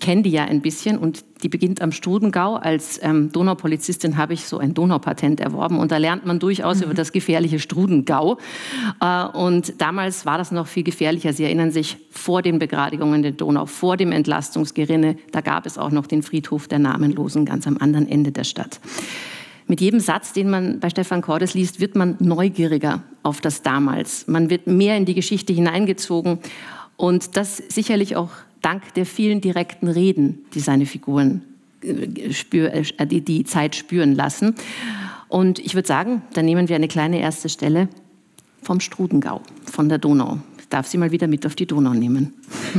kenne die ja ein bisschen und die beginnt am Strudengau. Als Donaupolizistin habe ich so ein Donaupatent erworben und da lernt man durchaus über das gefährliche Strudengau. Und damals war das noch viel gefährlicher. Sie erinnern sich, vor den Begradigungen der Donau, vor dem Entlastungsgerinne, da gab es auch noch den Friedhof der Namenlosen ganz am anderen Ende der Stadt. Mit jedem Satz, den man bei Stefan Cordes liest, wird man neugieriger auf das Damals. Man wird mehr in die Geschichte hineingezogen und das sicherlich auch dank der vielen direkten Reden, die seine Figuren die Zeit spüren lassen. Und ich würde sagen, dann nehmen wir eine kleine erste Stelle vom Strudengau, von der Donau. Ich darf Sie mal wieder mit auf die Donau nehmen.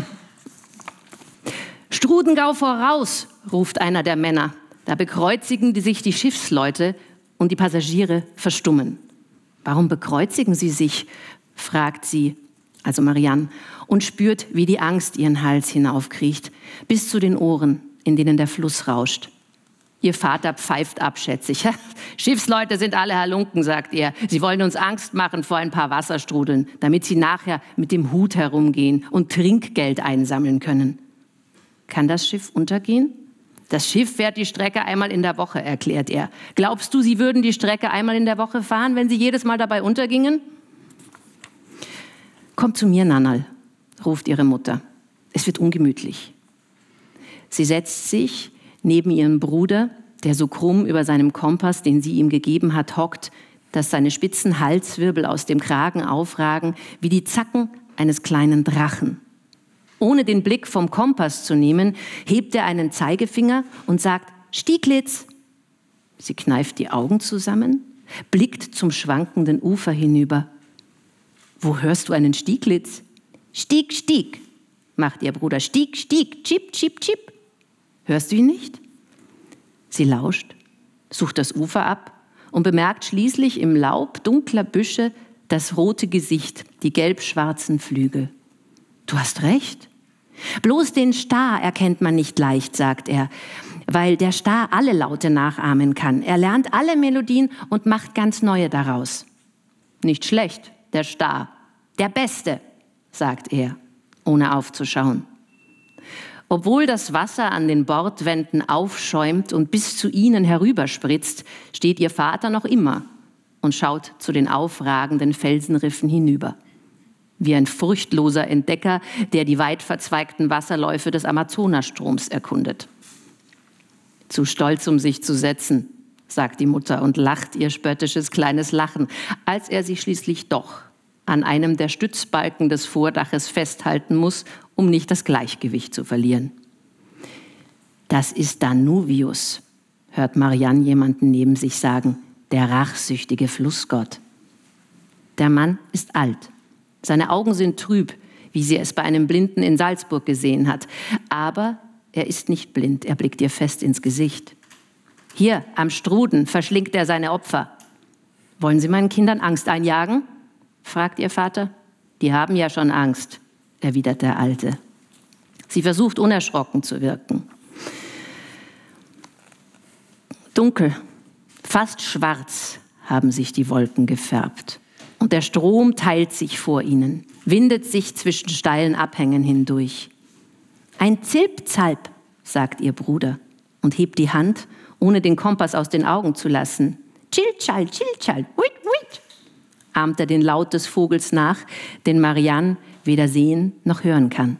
Strudengau voraus, ruft einer der Männer. Da bekreuzigen sich die Schiffsleute und die Passagiere verstummen. Warum bekreuzigen sie sich, fragt sie, also Marianne, und spürt, wie die Angst ihren Hals hinaufkriecht, bis zu den Ohren, in denen der Fluss rauscht. Ihr Vater pfeift abschätzig. Schiffsleute sind alle Halunken, sagt er. Sie wollen uns Angst machen vor ein paar Wasserstrudeln, damit sie nachher mit dem Hut herumgehen und Trinkgeld einsammeln können. Kann das Schiff untergehen? Das Schiff fährt die Strecke einmal in der Woche, erklärt er. Glaubst du, sie würden die Strecke einmal in der Woche fahren, wenn sie jedes Mal dabei untergingen? Komm zu mir, Nannerl, ruft ihre Mutter. Es wird ungemütlich. Sie setzt sich neben ihrem Bruder, der so krumm über seinem Kompass, den sie ihm gegeben hat, hockt, dass seine spitzen Halswirbel aus dem Kragen aufragen wie die Zacken eines kleinen Drachen. Ohne den Blick vom Kompass zu nehmen, hebt er einen Zeigefinger und sagt, Stieglitz. Sie kneift die Augen zusammen, blickt zum schwankenden Ufer hinüber. Wo hörst du einen Stieglitz? Stieg, Stieg, macht ihr Bruder. Stieg, Stieg, Chip, Chip, Chip. Hörst du ihn nicht? Sie lauscht, sucht das Ufer ab und bemerkt schließlich im Laub dunkler Büsche das rote Gesicht, die gelb-schwarzen Flügel. Du hast recht. Bloß den Star erkennt man nicht leicht, sagt er, weil der Star alle Laute nachahmen kann. Er lernt alle Melodien und macht ganz neue daraus. Nicht schlecht, der Star. Der Beste, sagt er, ohne aufzuschauen. Obwohl das Wasser an den Bordwänden aufschäumt und bis zu ihnen herüberspritzt, steht ihr Vater noch immer und schaut zu den aufragenden Felsenriffen hinüber. Wie ein furchtloser Entdecker, der die weit verzweigten Wasserläufe des Amazonastroms erkundet. Zu stolz, um sich zu setzen, sagt die Mutter und lacht ihr spöttisches kleines Lachen, als er sich schließlich doch an einem der Stützbalken des Vordaches festhalten muss, um nicht das Gleichgewicht zu verlieren. Das ist Danuvius, hört Marianne jemanden neben sich sagen, der rachsüchtige Flussgott. Der Mann ist alt. Seine Augen sind trüb, wie sie es bei einem Blinden in Salzburg gesehen hat. Aber er ist nicht blind, er blickt ihr fest ins Gesicht. Hier, am Struden, verschlingt er seine Opfer. Wollen Sie meinen Kindern Angst einjagen? Fragt ihr Vater. Die haben ja schon Angst, erwidert der Alte. Sie versucht, unerschrocken zu wirken. Dunkel, fast schwarz haben sich die Wolken gefärbt. Und der Strom teilt sich vor ihnen, windet sich zwischen steilen Abhängen hindurch. Ein Zilp-Zalp, sagt ihr Bruder und hebt die Hand, ohne den Kompass aus den Augen zu lassen. Chilchal, chilchal, huit, huit, ahmt er den Laut des Vogels nach, den Marianne weder sehen noch hören kann.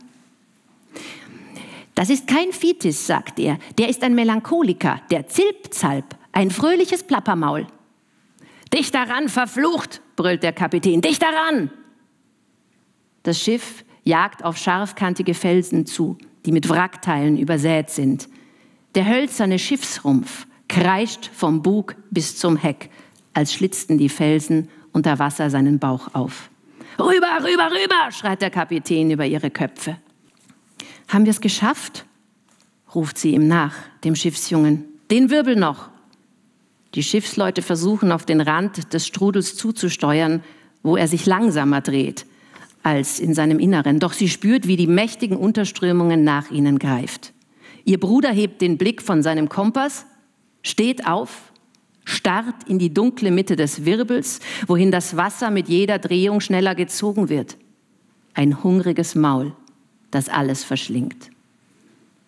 Das ist kein Fitis, sagt er, der ist ein Melancholiker, der Zilp-Zalp, ein fröhliches Plappermaul. Dicht daran, verflucht, brüllt der Kapitän, dicht daran! Das Schiff jagt auf scharfkantige Felsen zu, die mit Wrackteilen übersät sind. Der hölzerne Schiffsrumpf kreischt vom Bug bis zum Heck, als schlitzten die Felsen unter Wasser seinen Bauch auf. Rüber, rüber, rüber, schreit der Kapitän über ihre Köpfe. Haben wir es geschafft? Ruft sie ihm nach, dem Schiffsjungen. Den Wirbel noch. Die Schiffsleute versuchen, auf den Rand des Strudels zuzusteuern, wo er sich langsamer dreht als in seinem Inneren. Doch sie spürt, wie die mächtigen Unterströmungen nach ihnen greift. Ihr Bruder hebt den Blick von seinem Kompass, steht auf, starrt in die dunkle Mitte des Wirbels, wohin das Wasser mit jeder Drehung schneller gezogen wird. Ein hungriges Maul, das alles verschlingt.